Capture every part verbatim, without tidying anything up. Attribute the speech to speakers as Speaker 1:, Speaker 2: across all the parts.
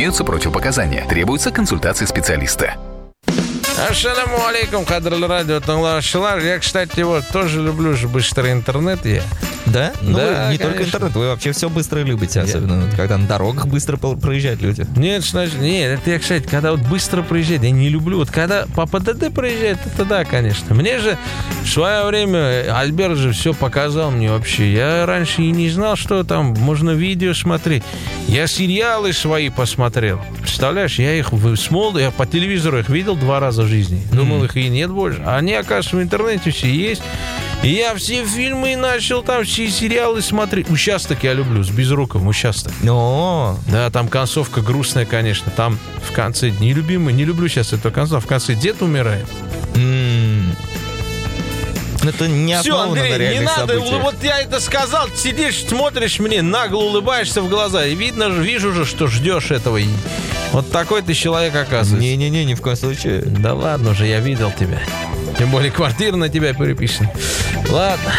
Speaker 1: Имеются противопоказания. Требуется консультация специалиста.
Speaker 2: Ассаламу алейкум, кадраль радио Танглашилар. Я, кстати, вот тоже люблю же быстрый интернет. Я.
Speaker 3: Да? Ну,
Speaker 2: да,
Speaker 3: вы не
Speaker 2: конечно.
Speaker 3: только интернет, вы вообще все быстро любите, особенно вот, когда на дорогах быстро проезжают люди.
Speaker 2: Нет, значит, нет, это я, кстати, когда вот быстро проезжает, я не люблю. Вот когда по ПДД проезжает, это да, конечно. Мне же в свое время Альберт же все показал мне вообще. Я раньше и не знал, что там можно видео смотреть. Я сериалы свои посмотрел. Представляешь, я их с молоду, я по телевизору их видел два раза в жизни. Думал, mm-hmm. их и нет больше. А они, оказывается, в интернете все есть. И я все фильмы начал, там все сериалы смотреть. «Участок» я люблю, с Безруковым, «Участок».
Speaker 3: О,
Speaker 2: да, там концовка грустная, конечно. Там в конце, нелюбимый, не люблю сейчас эту концовку, в конце дед умирает.
Speaker 3: М-м. Это не
Speaker 2: Все,
Speaker 3: основано
Speaker 2: Андрей,
Speaker 3: на реальных
Speaker 2: не надо,
Speaker 3: событиях.
Speaker 2: вот я это сказал, сидишь, смотришь мне, нагло улыбаешься в глаза, и видно же, вижу же, что ждешь этого. Вот такой ты человек, оказывается.
Speaker 3: Не-не-не, ни в коем случае.
Speaker 2: Да ладно же, я видел тебя. Тем более квартира на тебя переписана. Ладно.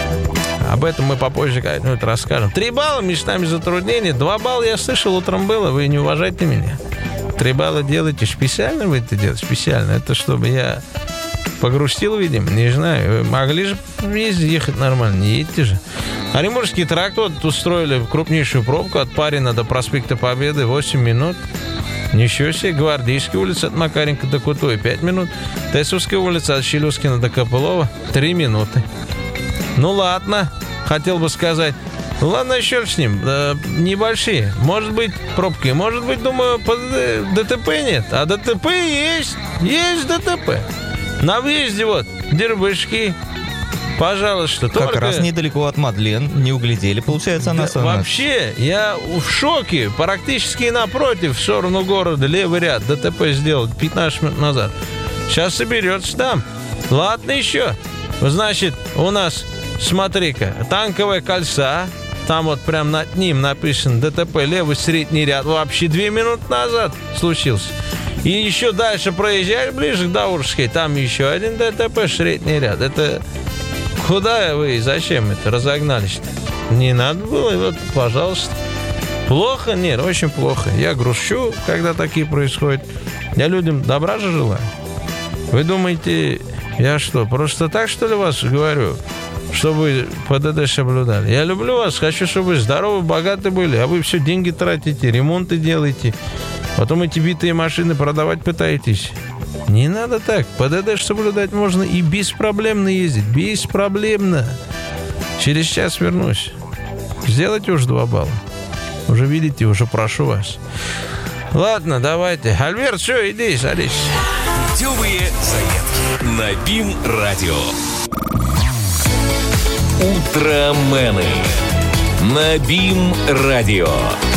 Speaker 2: Об этом мы попозже как-нибудь расскажем. Три балла местами затруднений. Два балла я слышал утром было. Вы не уважаете меня. Три балла делаете специально, вы это делаете специально. Это чтобы я погрустил, видимо. Не знаю. Вы могли же ездить, ехать нормально. Не едете же. Оренбургский тракт вот устроили крупнейшую пробку от Парина до проспекта Победы. восемь минут. Ничего себе. Гвардейская улица от Макаренко до Кутой пять минут. Тесовская улица от Щелюскина до Копылова три минуты. Ну ладно, хотел бы сказать. Ну ладно, еще с ним. Э, небольшие. Может быть, пробки. Может быть, думаю, ДТП нет. А ДТП есть. Есть ДТП. На въезде вот Дербышки. Пожалуйста.
Speaker 3: Как
Speaker 2: только...
Speaker 3: раз недалеко от Мадлен. Не углядели, получается, она
Speaker 2: да, вообще, я в шоке. Практически напротив, в сторону города, левый ряд. ДТП сделал пятнадцать минут назад. Сейчас соберется там. Ладно еще. Значит, у нас, смотри-ка, танковое кольцо. Там вот прям над ним написано ДТП, левый средний ряд. Вообще две минуты назад случился. И еще дальше проезжаешь ближе к Даурской. Там еще один ДТП, средний ряд. Это... Куда вы и зачем это разогнались-то? Не надо было, вот, пожалуйста. Плохо? Нет, очень плохо. Я грущу, когда такие происходят. Я людям добра же желаю. Вы думаете, я что, просто так, что ли, вас говорю? Чтобы ПДД соблюдали. Я люблю вас, хочу, чтобы вы здоровы, богаты были, а вы все деньги тратите, ремонты делаете. Потом эти битые машины продавать пытаетесь. Не надо так. ПДД соблюдать можно и беспроблемно ездить. Беспроблемно. Через час вернусь. Сделайте уже два балла. Уже видите, уже прошу вас. Ладно, давайте. Альберт, все, иди, садись.
Speaker 4: Путевые заметки на БИМ-радио. Утромены на БИМ-радио.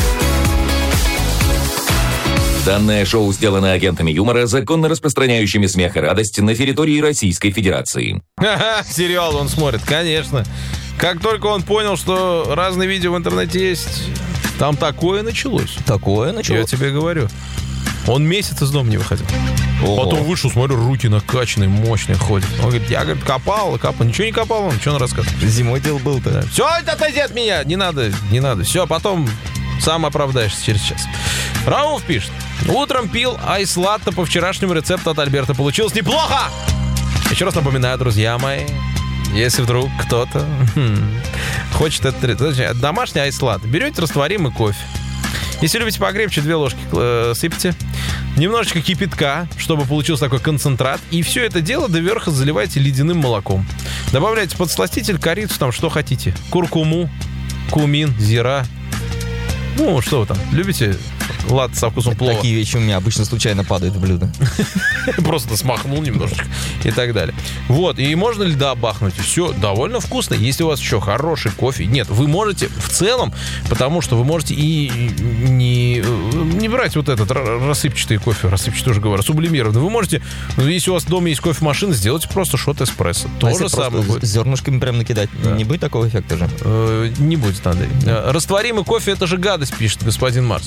Speaker 4: Данное шоу сделано агентами юмора, законно распространяющими смех и радость на территории Российской Федерации.
Speaker 2: Ха-ха, сериал он смотрит, конечно. Как только он понял, что разные видео в интернете есть, там такое началось.
Speaker 3: Такое началось?
Speaker 2: Я тебе говорю. Он месяц из дома не выходил.
Speaker 3: Ого.
Speaker 2: Потом вышел, смотрю, руки накачанные, мощные ходят. Он говорит, я, говорит, копал, копал. Ничего не копал он, что он рассказывает?
Speaker 3: Зимой дел был-то.
Speaker 2: Да. Все, это отойди от меня, не надо, не надо. Все, потом сам оправдаешься через час. Рауф пишет. Утром пил айс-латте по вчерашнему рецепту от Альберта. Получилось неплохо! Еще раз напоминаю, друзья мои, если вдруг кто-то хм, хочет это... Домашний айс-латте. Берете растворимый кофе. Если любите покрепче, две ложки э, сыпьте. Немножечко кипятка, чтобы получился такой концентрат. И все это дело до верха заливайте ледяным молоком. Добавляйте подсластитель, корицу, там что хотите. Куркуму, кумин, зира. Ну, что вы там, любите латте со вкусом плова?
Speaker 3: Такие вещи у меня обычно случайно падают в блюдо.
Speaker 2: Просто смахнул немножечко и так далее. Вот, и можно льда бахнуть. Все довольно вкусно. Если у вас еще хороший кофе. Нет, вы можете в целом, потому что вы можете и не, не брать вот этот рассыпчатый кофе, рассыпчатый уже говорю, сублимированный. Вы можете, если у вас дома есть кофемашина, сделать просто шот эспрессо. То же самое будет.
Speaker 3: Зернышками прям накидать. Да. Не будет такого эффекта же?
Speaker 2: Э, не будет, надо. Растворимый кофе — это же гадость, пишет господин Марс.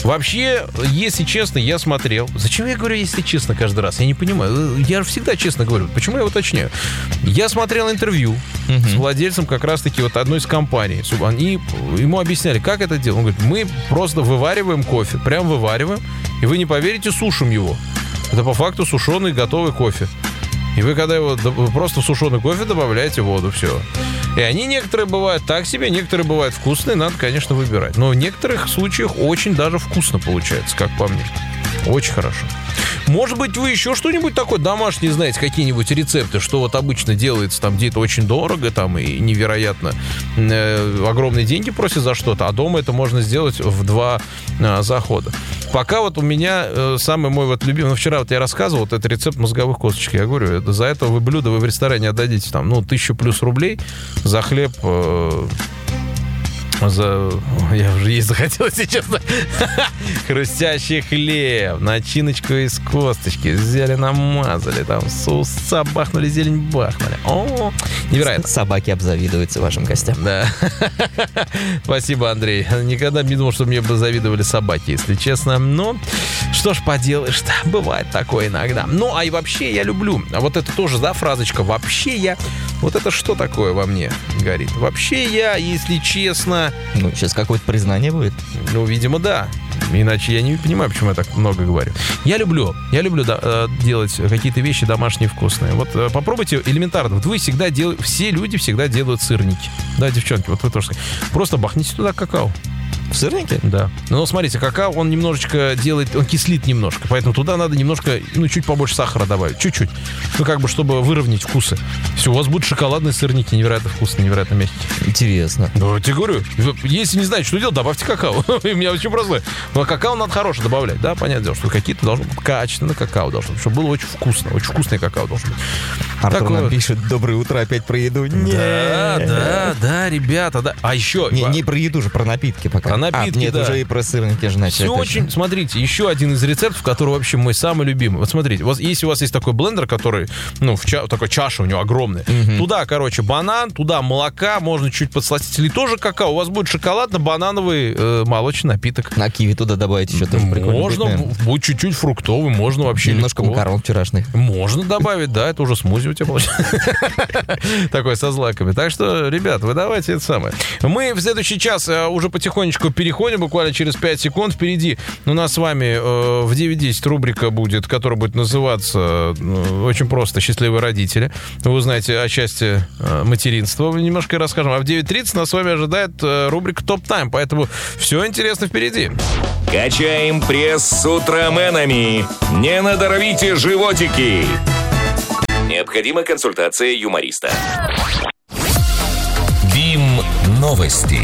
Speaker 2: Вообще, если честно, я смотрел. Зачем я говорю, если честно, каждый раз? Я не понимаю. Я же всегда честно говорю. Почему я уточняю? Я смотрел интервью uh-huh. с владельцем как раз-таки вот одной из компаний. Они ему объясняли, как это делать. Он говорит, мы просто вывариваем кофе. Прям вывариваем. И вы не поверите, сушим его. Это по факту сушеный готовый кофе. И вы, когда его вы просто в сушеный кофе добавляете воду, все. И они некоторые бывают так себе, некоторые бывают вкусные, надо, конечно, выбирать. Но в некоторых случаях очень даже вкусно получается, как по мне. Очень хорошо. Может быть, вы еще что-нибудь такое домашнее знаете, какие-нибудь рецепты, что вот обычно делается там где-то очень дорого, там и невероятно э, огромные деньги просят за что-то, а дома это можно сделать в два э, захода. Пока вот у меня э, самый мой вот любимый, ну, вчера вот я рассказывал, вот этот рецепт мозговых косточек, я говорю, это, за это вы блюдо вы в ресторане отдадите там, ну, тысячу плюс рублей за хлеб... Э, За... Я уже есть захотел, если честно. Хрустящий хлеб, начиночку из косточки взяли, намазали, там соуса бахнули, зелень бахнули. О, невероятно.
Speaker 3: Собаки обзавидуются вашим гостям.
Speaker 2: Да. Спасибо, Андрей. Никогда не думал, что мне бы завидовали собаки, если честно. Но что ж поделаешь-то, бывает такое иногда. Ну, а и вообще я люблю. А вот это тоже, да, фразочка. Вообще я... Вот это что такое во мне горит? Вообще я, если честно...
Speaker 3: Ну, сейчас какое-то признание будет.
Speaker 2: Ну, видимо, да. Иначе я не понимаю, почему я так много говорю. Я люблю, я люблю да, делать какие-то вещи домашние вкусные. Вот попробуйте элементарно. Вот вы всегда делаете, все люди всегда делают сырники. Да, девчонки, вот вы тоже. Просто бахните туда какао.
Speaker 3: В сырнике?
Speaker 2: Да. Но смотрите, какао, он немножечко делает, он кислит немножко, поэтому туда надо немножко, ну, чуть побольше сахара добавить, чуть-чуть. Ну, как бы, чтобы выровнять вкусы. Все, у вас будут шоколадные сырники, невероятно вкусные, невероятно мягкие.
Speaker 3: Интересно.
Speaker 2: Ну, я тебе говорю, если не знаете, что делать, добавьте какао. У меня очень просто. Но какао надо хорошее добавлять, да, понятное дело, что какие-то должны быть качественные какао должно быть, чтобы было очень вкусно, очень вкусное какао должно быть.
Speaker 3: Артур нам пишет, доброе утро, опять про еду.
Speaker 2: Да, да, да, ребята, да. А еще...
Speaker 3: Не, не про еду же, про напитки пока.
Speaker 2: Про напитки,
Speaker 3: а, нет,
Speaker 2: да.
Speaker 3: уже и про сырники же начали.
Speaker 2: Все очень... Смотрите, еще один из рецептов, который вообще мой самый любимый. Вот смотрите, вот если у вас есть такой блендер, который, ну, в ча... такой чаша у него огромная, угу. Туда, короче, банан, туда молока, можно чуть подсластить, или тоже какао. У вас будет шоколадно-банановый э, молочный напиток.
Speaker 3: На киви туда добавить еще тоже прикольно.
Speaker 2: Можно, будет, будет чуть-чуть фруктовый, можно вообще
Speaker 3: немножко легко. Макарон вчерашних.
Speaker 2: Можно добавить, да, это уже смузи у тебя получается. Такой со злаками. Так что, ребят, вы давайте это самое. Мы в следующий час уже потихонечку переходим, буквально через пять секунд. Впереди у нас с вами в девять десять рубрика будет, которая будет называться очень просто «Счастливые родители». Вы узнаете о части материнства, немножко расскажем. А в девять тридцать нас с вами ожидает рубрика «Топ-тайм», поэтому все интересно впереди.
Speaker 4: Качаем пресс с утроменами. Не надорвите животики. Необходима консультация юмориста. БИМ новости.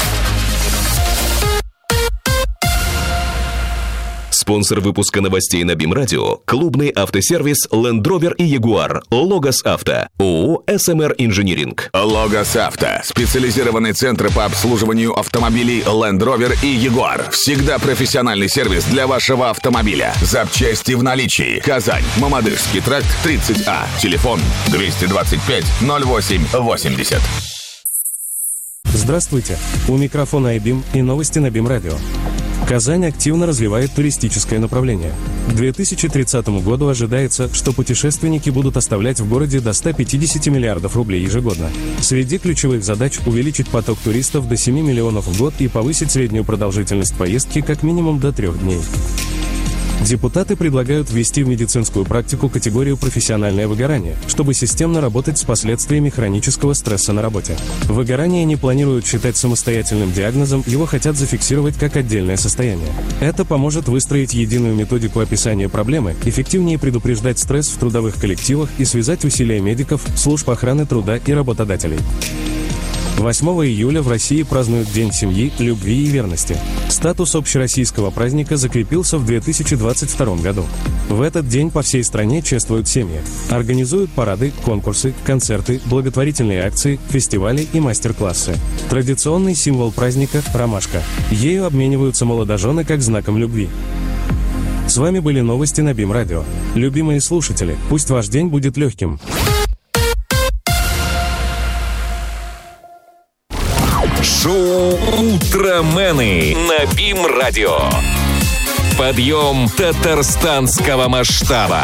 Speaker 5: Спонсор выпуска новостей на БИМ Радио – клубный автосервис Land Rover и Jaguar. Логос Авто. ООО эс эм эр Инжиниринг.
Speaker 6: Логос Авто. Специализированный центр по обслуживанию автомобилей Land Rover и Jaguar. Всегда профессиональный сервис для вашего автомобиля. Запчасти в наличии. Казань. Мамадышский тракт, тридцать А. Телефон двести двадцать пять ноль восемь восемьдесят.
Speaker 7: Здравствуйте. У микрофона iBeam и новости на БИМ Радио. Казань активно развивает туристическое направление. К две тысячи тридцатому году ожидается, что путешественники будут оставлять в городе до ста пятидесяти миллиардов рублей ежегодно. Среди ключевых задач – увеличить поток туристов до семи миллионов в год и повысить среднюю продолжительность поездки как минимум до трех дней. Депутаты предлагают ввести в медицинскую практику категорию «профессиональное выгорание», чтобы системно работать с последствиями хронического стресса на работе. Выгорание не планируют считать самостоятельным диагнозом, его хотят зафиксировать как отдельное состояние. Это поможет выстроить единую методику описания проблемы, эффективнее предупреждать стресс в трудовых коллективах и связать усилия медиков, служб охраны труда и работодателей. восьмого июля в России празднуют День семьи, любви и верности. Статус общероссийского праздника закрепился в две тысячи двадцать втором году. В этот день по всей стране чествуют семьи. Организуют парады, конкурсы, концерты, благотворительные акции, фестивали и мастер-классы. Традиционный символ праздника – ромашка. Ею обмениваются молодожены как знаком любви. С вами были новости на БИМ Радио. Любимые слушатели, пусть ваш день будет легким.
Speaker 4: Шоу «Утромены» на БИМ Радио. Подъем татарстанского масштаба.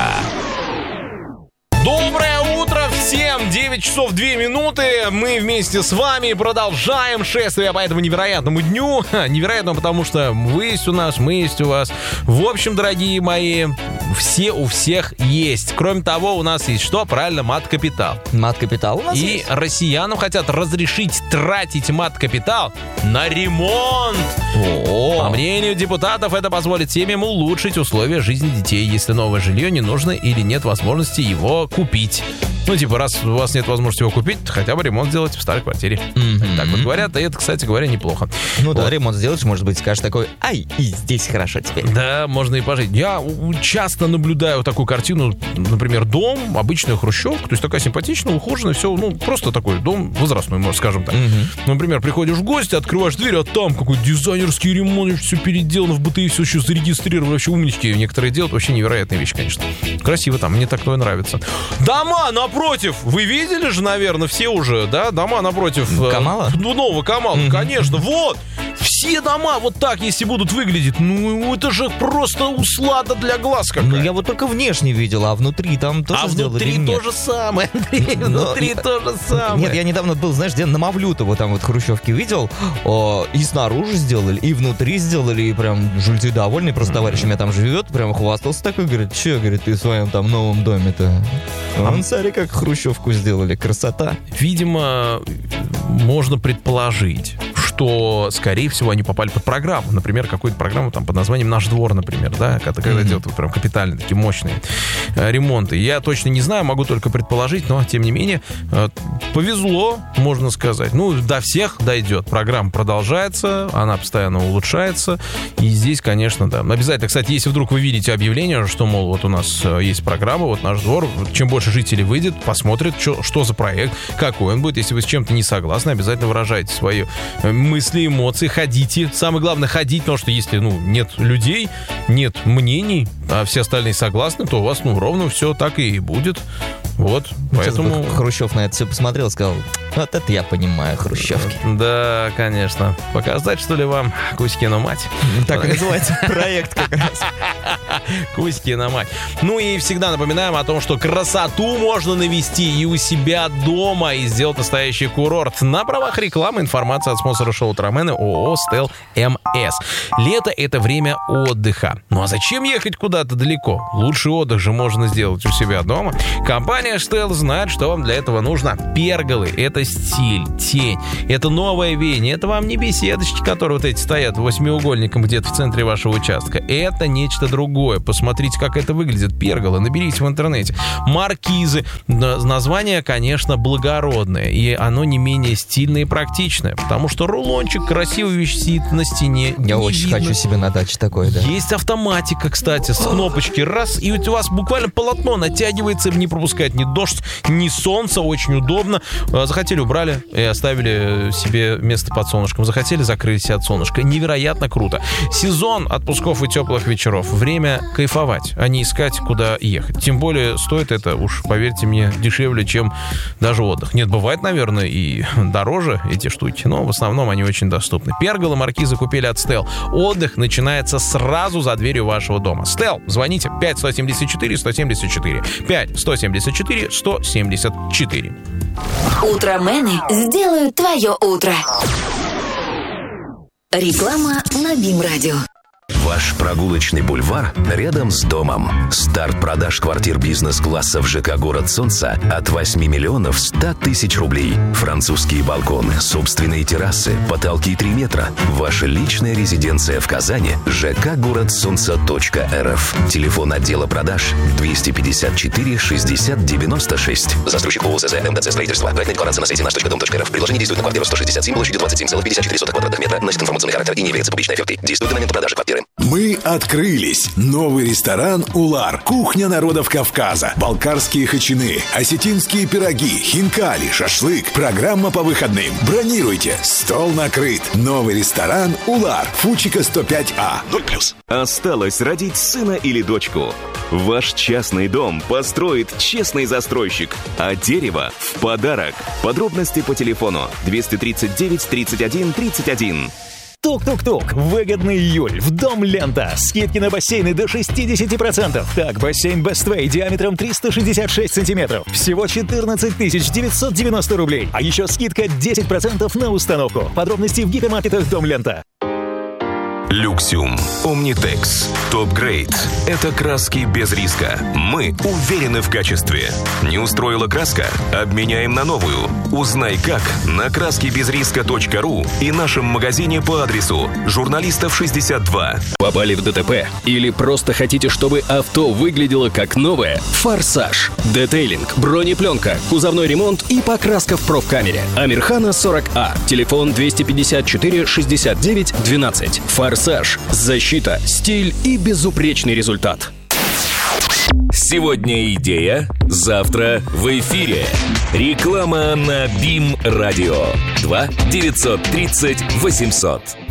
Speaker 2: Доброе утро всем! девять часов две минуты. Мы вместе с вами продолжаем шествие по этому невероятному дню. Невероятно, потому что вы есть у нас, мы есть у вас. В общем, дорогие мои, все у всех есть. Кроме того, у нас есть что? Правильно, мат-капитал.
Speaker 3: Мат-капитал у нас
Speaker 2: И
Speaker 3: есть.
Speaker 2: россиянам хотят разрешить тратить мат-капитал на ремонт.
Speaker 3: О,
Speaker 2: По мнению депутатов, это позволит семьям улучшить условия жизни детей, если новое жилье не нужно или нет возможности его купить. Ну, типа, раз у вас нет возможности его купить, хотя бы ремонт сделать в старой квартире.
Speaker 3: Мгм.
Speaker 2: Так вот говорят, и это, кстати говоря, неплохо.
Speaker 3: Ну да,
Speaker 2: Вот.
Speaker 3: ремонт сделаешь, может быть, скажешь такой, ай, и здесь хорошо теперь.
Speaker 2: Да, можно и пожить. Я у- часто наблюдаю такую картину, например, дом, обычная хрущевка, то есть такая симпатичная, ухоженная, все, ну, просто такой дом возрастной, может, скажем так.
Speaker 3: Мгм.
Speaker 2: Например, приходишь в гости, открываешь дверь, а там какой дизайнерский ремонт, все переделано, в БТИ все еще зарегистрировано, вообще умнички некоторые делают, вообще невероятная вещь, конечно. Красиво там, мне такое нравится. Дома напротив, вы видели же, наверное, все уже, да, дома напротив. э,
Speaker 3: Камала?
Speaker 2: Ну, нового Камала,
Speaker 3: Мгм.
Speaker 2: конечно, вот. Все дома вот так, если будут выглядеть, ну, это же просто услада для глаз какая.
Speaker 3: Ну, я вот только внешне видел, а внутри там тоже
Speaker 2: а
Speaker 3: сделали
Speaker 2: внутри
Speaker 3: или нет?
Speaker 2: то же самое, Андрей,
Speaker 3: Но
Speaker 2: внутри
Speaker 3: я-
Speaker 2: то же самое.
Speaker 3: Нет, я недавно был, знаешь, где на Мавлютово, там вот хрущевки видел, о, и снаружи сделали, и внутри сделали, и прям жульцы довольны, просто товарищ у меня там живет, прям хвастался такой, говорит, че, говорит, ты в своем там новом доме-то? А он, смотри, как хрущевку сделали, красота.
Speaker 2: Видимо, можно предположить, что, скорее всего, они попали под программу. Например, какую-то программу там под названием «Наш двор», например, да, когда, когда
Speaker 3: Мгм.
Speaker 2: делают вот прям капитальные, такие мощные э, ремонты. Я точно не знаю, могу только предположить, но, тем не менее, э, повезло, можно сказать. Ну, до всех дойдет. Программа продолжается, она постоянно улучшается. И здесь, конечно, да. Обязательно, кстати, если вдруг вы видите объявление, что, мол, вот у нас э, есть программа, вот «Наш двор», чем больше жителей выйдет, посмотрят, что, что за проект, какой он будет. Если вы с чем-то не согласны, обязательно выражайте свои э, мысли, эмоции, ходите. Самое главное — ходить, потому что если, ну, нет людей, нет мнений, а все остальные согласны, то у вас, ну, ровно все так и будет. Вот, поэтому...
Speaker 3: Сейчас бы Хрущев на это все посмотрел и сказал, вот это я понимаю, хрущевки.
Speaker 2: Да, конечно. Показать, что ли, вам Кузькину мать?
Speaker 3: Так и называется проект как раз.
Speaker 2: Кузькина мать. Ну и всегда напоминаем о том, что красоту можно навести и у себя дома, и сделать настоящий курорт. На правах рекламы информация от спонсора шоу «Утромены» ООО «Стел МС». Лето — это время отдыха. Ну а зачем ехать куда-то далеко? Лучший отдых же можно сделать у себя дома. Компания «Стел» знает, что вам для этого нужно. Перголы — это стиль, тень, это новое веяние. Это вам не беседочки, которые вот эти стоят восьмиугольником где-то в центре вашего участка. Это нечто другое. Посмотрите, как это выглядит. Перголы, наберите в интернете. Маркизы. Название, конечно, благородное. И оно не менее стильное и практичное. Потому что рулончик красиво висит на стене.
Speaker 3: Я
Speaker 2: Не
Speaker 3: очень
Speaker 2: видно.
Speaker 3: хочу себе на даче такое, да.
Speaker 2: Есть автоматика, кстати, с кнопочки раз, и у вас буквально полотно натягивается, не пропускает ни дождь, ни солнце, очень удобно. Захотели — убрали и оставили себе место под солнышком. Захотели — закрыли себя от солнышка. Невероятно круто. Сезон отпусков и теплых вечеров. Время кайфовать, а не искать, куда ехать. Тем более стоит это, уж поверьте мне, дешевле, чем даже отдых. Нет, бывает, наверное, и дороже эти штуки, но в основном они очень доступны. Перголы, маркизы купили от Стел. Отдых начинается сразу за дверью вашего дома. Стел, звоните пять сто семьдесят четыре сто семьдесят четыре. пять сто семьдесят четыре сто семьдесят четыре.
Speaker 8: Утромены сделают твое утро. Реклама на БИМ-радио.
Speaker 1: Ваш прогулочный бульвар рядом с домом. Старт продаж квартир бизнес-класса в ЖК «Город Солнца» от восьми миллионов ста тысяч рублей. Французские балконы, собственные террасы, потолки три метра. Ваша личная резиденция в Казани. ЖК «Город Солнца точка РФ». Телефон отдела продаж двести пятьдесят четыре шестьдесят девяносто шесть. Застройщик ООО ЗЗ МДЦ строительство. Проектная декларация на сайте наш точка дом точка РФ. Предложение действует на квартиру сто шестьдесят семь площадью двадцать семь целых пятьдесят четыре сотых квадратных метра. Носит информационный характер и не является публичной офертой. Действует до момента продажи квартиры.
Speaker 9: Мы открылись. Новый ресторан «Улар». Кухня народов Кавказа. Балкарские хачины, осетинские пироги, хинкали, шашлык. Программа по выходным. Бронируйте. Стол накрыт. Новый ресторан «Улар». Фучика сто пять А. ноль плюс.
Speaker 5: Осталось родить сына или дочку. Ваш частный дом построит честный застройщик, а дерево в подарок. Подробности по телефону двести тридцать девять тридцать один тридцать один.
Speaker 10: Тук-тук-тук. Выгодный июль. В Дом Лента. Скидки на бассейны до шестьдесят процентов. Так, бассейн Best Way диаметром триста шестьдесят шесть сантиметров. Всего четырнадцать тысяч девятьсот девяносто рублей. А еще скидка десять процентов на установку. Подробности в гипермаркетах Дом Лента.
Speaker 1: Люксиум. Omnitex. Топ-грейд. Это краски без риска. Мы уверены в качестве. Не устроила краска? Обменяем на новую. Узнай как на краски без риска точка ру и нашем магазине по адресу Журналистов шестьдесят два.
Speaker 11: Попали в ДТП? Или просто хотите, чтобы авто выглядело как новое? Форсаж. Детейлинг, бронепленка, кузовной ремонт и покраска в профкамере. Амирхана сорок А. Телефон двести пятьдесят четыре шестьдесят девять двенадцать. Форсаж. Защита, стиль и безупречный результат.
Speaker 4: Сегодня идея, завтра в эфире. Реклама на БИМ Радио. два девятьсот тридцать восемьсот.